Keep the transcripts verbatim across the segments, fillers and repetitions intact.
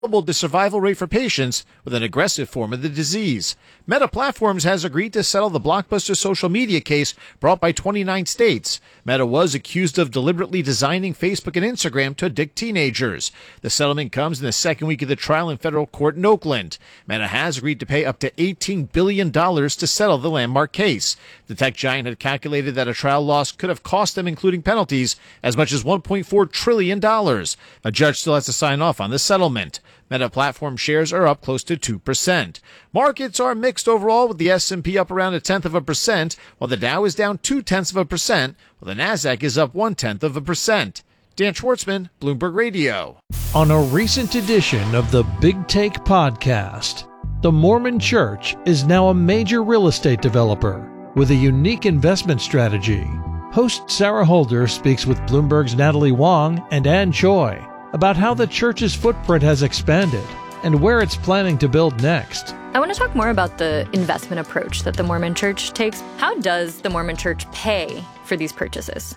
doubled the survival rate for patients with an aggressive form of the disease. Meta Platforms has agreed to settle the Blockbuster social media case brought by twenty-nine states. Meta was accused of deliberately designing Facebook and Instagram to addict teenagers. The settlement comes in the second week of the trial in federal court in Oakland. Meta has agreed to pay up to eighteen billion dollars to settle the landmark case. The tech giant had calculated that a trial loss could have cost them, including penalties, as much as one point four trillion dollars. A judge still has to sign off on the settlement. Meta Platform shares are up close to two percent. Markets are mixed overall, with the S and P up around a tenth of a percent, while the Dow is down two-tenths of a percent, while the Nasdaq is up one-tenth of a percent. Dan Schwartzman, Bloomberg Radio. On a recent edition of the Big Take podcast, the Mormon Church is now a major real estate developer with a unique investment strategy. Host Sarah Holder speaks with Bloomberg's Natalie Wong and Ann Choi about how the church's footprint has expanded and where it's planning to build next. I want to talk more about the investment approach that the Mormon Church takes. How does the Mormon Church pay for these purchases?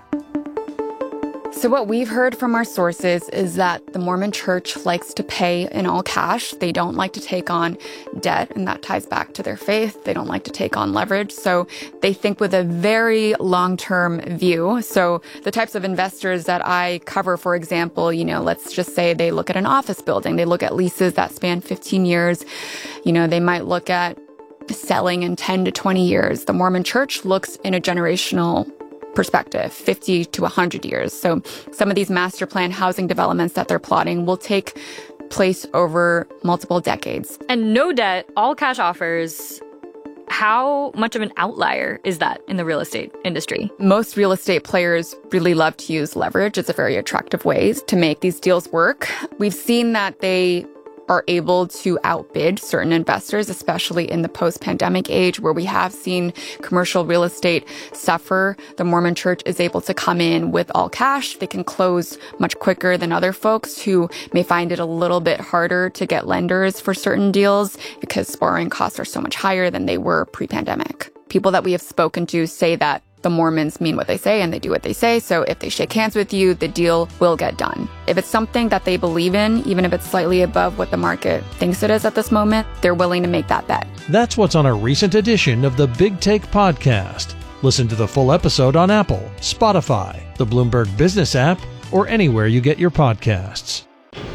So what we've heard from our sources is that the Mormon Church likes to pay in all cash. They don't like to take on debt, and that ties back to their faith. They don't like to take on leverage. So they think with a very long-term view. So the types of investors that I cover, for example, you know, let's just say they look at an office building. They look at leases that span fifteen years. You know, they might look at selling in ten to twenty years. The Mormon Church looks in a generational perspective, fifty to one hundred years. So some of these master plan housing developments that they're plotting will take place over multiple decades. And no debt, all cash offers. How much of an outlier is that in the real estate industry? Most real estate players really love to use leverage. It's a very attractive way to make these deals work. We've seen that they are able to outbid certain investors, especially in the post-pandemic age where we have seen commercial real estate suffer. The Mormon Church is able to come in with all cash. They can close much quicker than other folks who may find it a little bit harder to get lenders for certain deals because borrowing costs are so much higher than they were pre-pandemic. People that we have spoken to say that the Mormons mean what they say and they do what they say. So if they shake hands with you, the deal will get done. If it's something that they believe in, even if it's slightly above what the market thinks it is at this moment, they're willing to make that bet. That's what's on a recent edition of the Big Take podcast. Listen to the full episode on Apple, Spotify, the Bloomberg Business app, or anywhere you get your podcasts.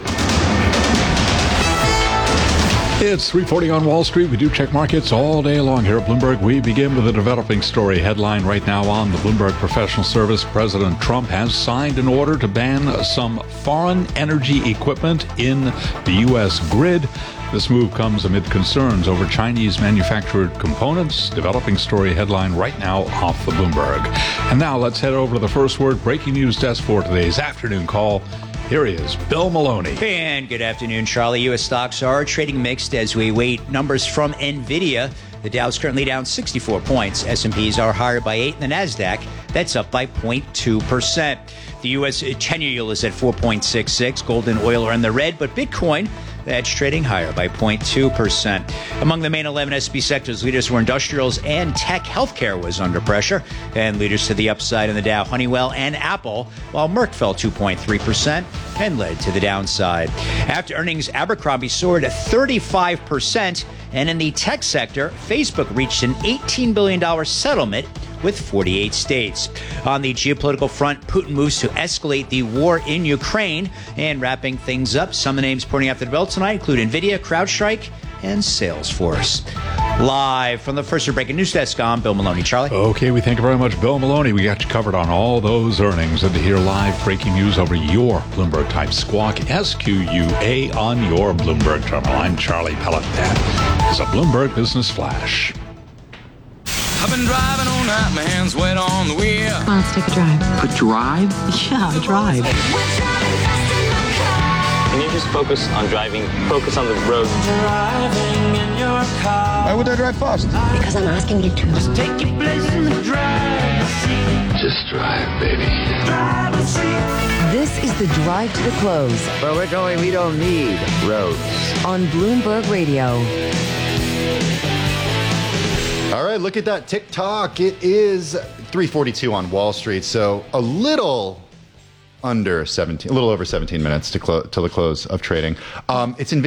It's three forty on Wall Street. We do check markets all day long here at Bloomberg. We begin with a developing story headline right now on the Bloomberg Professional Service. President Trump has signed an order to ban some foreign energy equipment in the U S grid. This move comes amid concerns over Chinese manufactured components. Developing story headline right now off the Bloomberg. And now let's head over to the First Word breaking news desk for today's afternoon call. Here he is, Bill Maloney. And good afternoon, Charlie. U S stocks are trading mixed as we await numbers from NVIDIA. The Dow's currently down sixty-four points. S and P's are higher by eight, and the NASDAQ, that's up by zero point two percent. The U S ten-year yield is at four point six six. Gold and oil are in the red, but Bitcoin, that's trading higher by zero point two percent. Among the main eleven S and P sectors, leaders were industrials and tech. Healthcare was under pressure. And leaders to the upside in the Dow, Honeywell and Apple, while Merck fell two point three percent and led to the downside. After earnings, Abercrombie soared thirty-five percent. And in the tech sector, Facebook reached an eighteen billion dollars settlement with forty-eight states. On the geopolitical front, Putin moves to escalate the war in Ukraine. And wrapping things up, some of the names pointing after the bell tonight include NVIDIA, CrowdStrike, and Salesforce. Live from the First Word breaking news desk, I'm Bill Maloney. Charlie? Okay, we thank you very much, Bill Maloney. We got you covered on all those earnings. And to hear live breaking news over your Bloomberg type squawk, S Q U A on your Bloomberg terminal. I'm Charlie Pellet. That is a Bloomberg Business Flash. I've been driving all night, my hands wet on the wheel. Come on, let's take a drive. A drive? Yeah, a drive. Can you just focus on driving? Focus on the road. Driving in your car. Why would I drive fast? Because I'm asking you to. Just take your place in the driver's seat. Just drive, baby. Driver's seat. This is the Drive to the Close. Where we're going, we don't need roads. On Bloomberg Radio. All right, look at that TikTok. It is three forty-two on Wall Street. So a little under seventeen, a little over seventeen minutes to close till the close of trading. Um, it's in